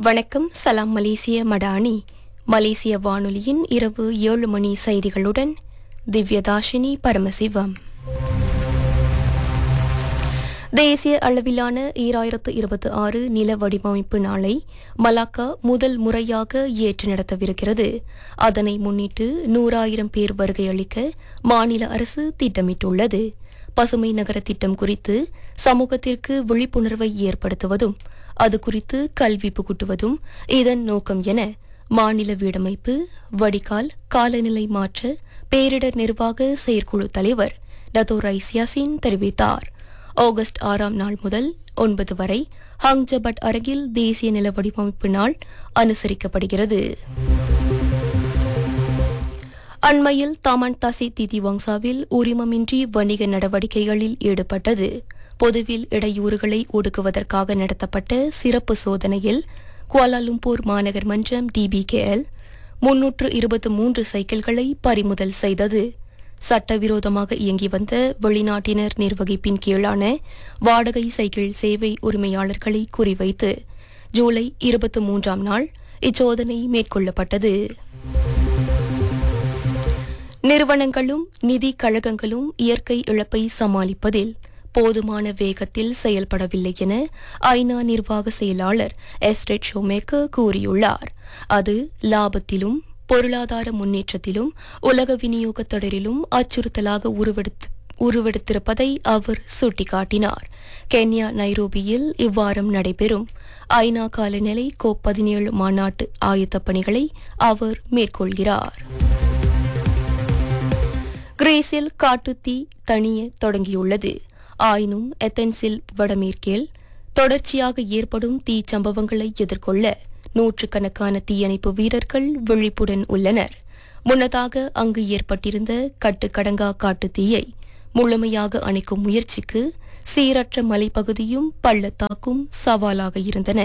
வணக்கம். சலாம் மலேசிய மடானி. மலேசிய வானொலியின் இரவு 7 மணி செய்திகளுடன் திவ்யதாஷினி பரமசிவம். தேசிய அளவிலான 2026 நில வடிவமைப்பு நாளை மலாக்கா முதல் முறையாக ஏற்று நடத்தவிருக்கிறது. அதனை முன்னிட்டு 100,000 பேர் வருகையளிக்க மாநில அரசு திட்டமிட்டுள்ளது. பசுமை நகர திட்டம் குறித்து சமூகத்திற்கு விழிப்புணர்வை ஏற்படுத்துவதும் அது குறித்து கல்வி புகுட்டுவதும் இதன் நோக்கம் என மாநில வீடமைப்பு, வடிகால், காலநிலை மாற்ற, பேரிடர் நிர்வாக செயற்குழு தலைவர் டத்தோ ரைஸ் யாசின் தெரிவித்தார். ஆகஸ்ட் 6ஆம் நாள் முதல் 9 வரை ஹங்ஜபட் அரங்கில் தேசிய நில வடிவமைப்பு நாள் அனுசரிக்கப்படுகிறது. அண்மையில் தாமான் தாசி திதிவாங்சாவில் உரிமமின்றி வணிக நடவடிக்கைகளில் ஈடுபட்டது. பொதுவில் இடையூறுகளை ஒடுக்குவதற்காக நடத்தப்பட்ட சிறப்பு சோதனையில் குவாலாலும்பூர் மாநகர் மன்றம் DBKL 323 சைக்கிள்களை பறிமுதல் செய்தது. சட்டவிரோதமாக இயங்கி வந்த வெளிநாட்டினர் நிர்வகிப்பின் கீழான வாடகை சைக்கிள் சேவை உரிமையாளர்களை குறிவைத்து ஜூலை 23ஆம் நாள் இச்சோதனை மேற்கொள்ளப்பட்டது. நிறுவனங்களும் நிதி கழகங்களும் இயற்கை இழப்பை சமாளிப்பதில் போதுமான வேகத்தில் செயல்படவில்லை என ஐநா நிர்வாக செயலாளர் எஸ்ட்ரெட் ஷோமேக்கர் கூறியுள்ளார். அது லாபத்திலும் பொருளாதார முன்னேற்றத்திலும் உலக விநியோக தொடரிலும் அச்சுறுத்தலாக உருவெடுத்திருப்பதை அவர் சுட்டிக்காட்டினார். கென்யா நைரோபியில் இவ்வாரம் நடைபெறும் ஐநா காலநிலை COP17 மாநாட்டு ஆயத்தப் பணிகளை அவர் மேற்கொள்கிறார். கிரீஸில் காட்டுத்தீ தணிய தொடங்கியுள்ளது. ஆயினும் ஏதென்ஸில் வடமேற்கில் தொடர்ச்சியாக ஏற்படும் தீ சம்பவங்களை எதிர்கொள்ள நூற்றுக்கணக்கான தீயணைப்பு வீரர்கள் விழிப்புடன் உள்ளனர். முன்னதாக அங்கு ஏற்பட்டிருந்த கட்டுக்கடங்கா காட்டுத்தீயை முழுமையாக அணைக்கும் முயற்சிக்கு சீரற்ற மலைப்பகுதியும் பள்ளத்தாக்கும் சவாலாக இருந்தன.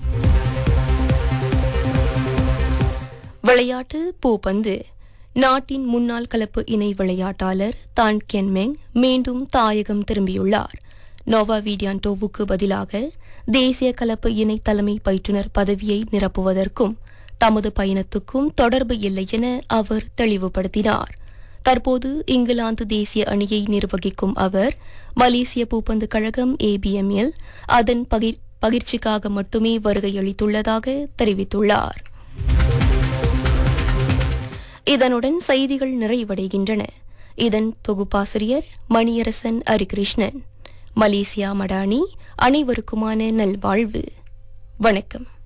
விளையாட்டு பூப்பந்து. நாட்டின் முன்னாள் கலப்பு இணை விளையாட்டாளர் தான் கென்மெங் மீண்டும் தாயகம் திரும்பியுள்ளார். நோவா வீடியான்டோவுக்கு பதிலாக தேசிய கலப்பு இணை தலைமை பயிற்றுனர் பதவியை நிரப்புவதற்கும் தமது பயணத்துக்கும் தொடர்பு இல்லை என அவர் தெளிவுபடுத்தினார். தற்போது இங்கிலாந்து தேசிய அணியை நிர்வகிக்கும் அவர் மலேசிய பூப்பந்து கழகம் ABML அதன் பகிர்ச்சிக்காக மட்டுமே வருகையளித்துள்ளதாக தெரிவித்துள்ளார். இதனுடன் செய்திகள் நிறைவடைகின்றன. இதன் தொகுப்பாசிரியர் மணியரசன் அரிகிருஷ்ணன். மலேசியா மடானி. அனைவருக்குமான நல்வாழ்வு. வணக்கம்.